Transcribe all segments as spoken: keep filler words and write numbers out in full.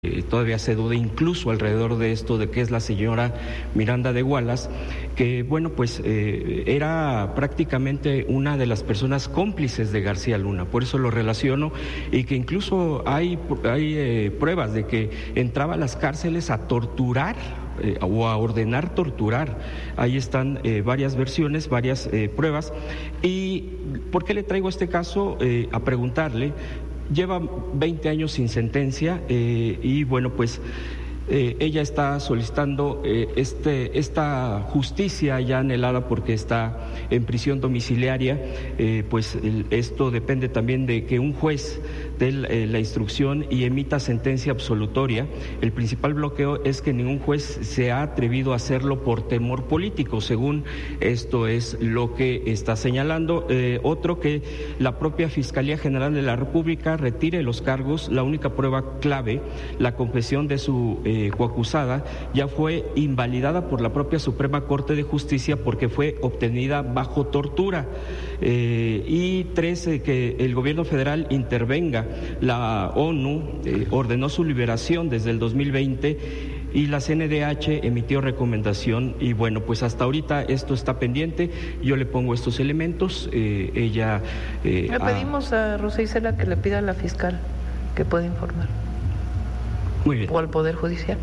Eh, todavía se duda incluso alrededor de esto de que es la señora Miranda de Wallace, que bueno pues eh, era prácticamente una de las personas cómplices de García Luna, por eso lo relaciono, y que incluso hay, hay eh, pruebas de que entraba a las cárceles a torturar eh, o a ordenar torturar. Ahí están eh, varias versiones, varias eh, pruebas. ¿Y por qué le traigo este caso? Eh, a preguntarle. Lleva veinte años sin sentencia eh, y bueno, pues eh, ella está solicitando eh, este, esta justicia ya anhelada porque está en prisión domiciliaria. Eh, pues el, esto depende también de que un juez dé eh, la instrucción y emita sentencia absolutoria. El principal bloqueo es que ningún juez se ha atrevido a hacerlo por temor político, según esto es lo que está señalando. Eh, otro, que la propia Fiscalía General de la República retire los cargos. La única prueba clave, la confesión de su eh, coacusada, ya fue invalidada por la propia Suprema Corte de Justicia porque fue obtenida bajo tortura. Eh, y tres, eh, que el gobierno federal intervenga. La ONU eh, ordenó su liberación desde el dos mil veinte y la C N D H emitió recomendación, y bueno, pues hasta ahorita esto está pendiente. Yo le pongo estos elementos, eh, ella... Eh, le pedimos a, a Rosa Isela que le pida a la fiscal que pueda informar. Muy bien. O al Poder Judicial.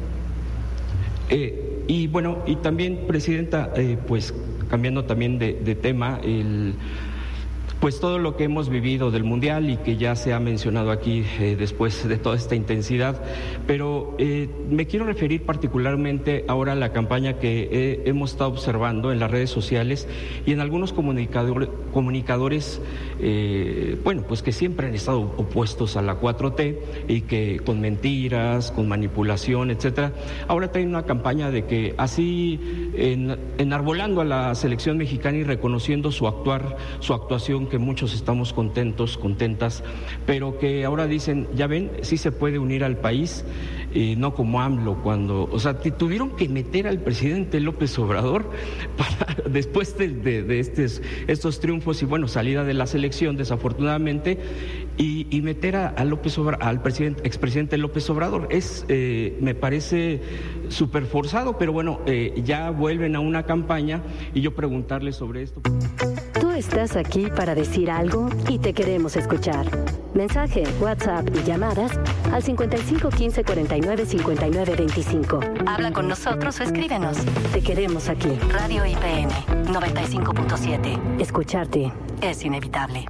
Eh, y bueno, y también, Presidenta, eh, pues cambiando también de, de tema, el... pues todo lo que hemos vivido del Mundial y que ya se ha mencionado aquí eh, después de toda esta intensidad, pero eh, me quiero referir particularmente ahora a la campaña que eh, hemos estado observando en las redes sociales y en algunos comunicador, comunicadores, eh, bueno, pues que siempre han estado opuestos a la cuatro T y que con mentiras, con manipulación, etcétera. Ahora traen una campaña de que así, en, enarbolando a la selección mexicana y reconociendo su actuar, su actuación, que muchos estamos contentos, contentas, pero que ahora dicen, ya ven, sí se puede unir al país, eh, no como AMLO cuando, o sea, tuvieron que meter al presidente López Obrador para, después de, de, de estos, estos triunfos y bueno, salida de la selección desafortunadamente, y, y meter a, a López Obrador, al presidente, expresidente López Obrador. Es, eh, me parece súper forzado, pero bueno, eh, ya vuelven a una campaña y yo preguntarle sobre esto. Tú estás aquí para decir algo y te queremos escuchar. Mensaje, WhatsApp y llamadas al cincuenta y cinco quince cuarenta y nueve cincuenta y nueve veinticinco. Habla con nosotros o escríbenos. Te queremos aquí. Radio I P N noventa y cinco punto siete. Escucharte es inevitable.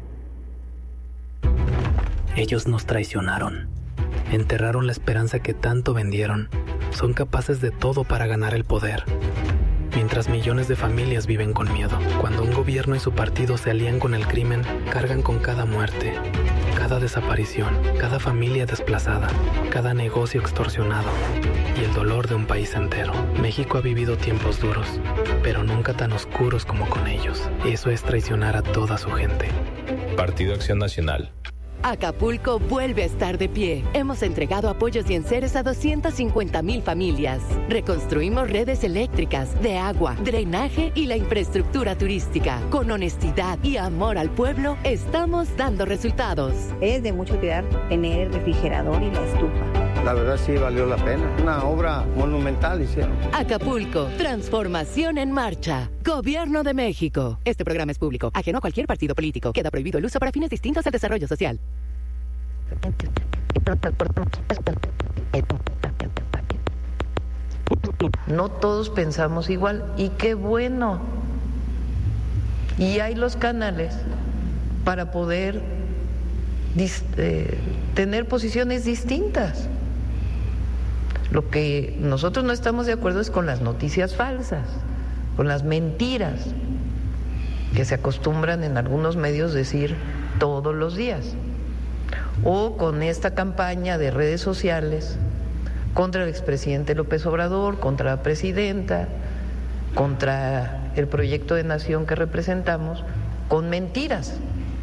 Ellos nos traicionaron. Enterraron la esperanza que tanto vendieron. Son capaces de todo para ganar el poder. Mientras millones de familias viven con miedo. Cuando un gobierno y su partido se alían con el crimen, cargan con cada muerte, cada desaparición, cada familia desplazada, cada negocio extorsionado y el dolor de un país entero. México ha vivido tiempos duros, pero nunca tan oscuros como con ellos. Eso es traicionar a toda su gente. Partido Acción Nacional. Acapulco vuelve a estar de pie. Hemos entregado apoyos y enseres a doscientas cincuenta mil familias. Reconstruimos redes eléctricas, de agua, drenaje y la infraestructura turística. Con honestidad y amor al pueblo, estamos dando resultados. Es de mucho cuidar tener el refrigerador y la estufa. La verdad sí valió la pena. Una obra monumental hicieron. Acapulco, transformación en marcha. Gobierno de México. Este programa es público, ajeno a cualquier partido político. Queda prohibido el uso para fines distintos al desarrollo social. No todos pensamos igual, y qué bueno. Y hay los canales para poder eh, tener posiciones distintas. Lo que nosotros no estamos de acuerdo es con las noticias falsas, con las mentiras que se acostumbran en algunos medios decir todos los días, o con esta campaña de redes sociales contra el expresidente López Obrador, contra la presidenta, contra el proyecto de nación que representamos, con mentiras.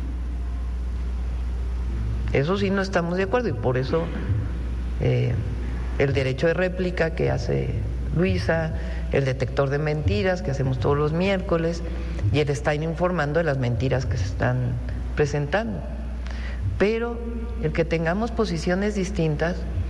Eso sí no estamos de acuerdo, y por eso eh, el derecho de réplica que hace Luisa, el detector de mentiras que hacemos todos los miércoles, y el estar informando de las mentiras que se están presentando. Pero el que tengamos posiciones distintas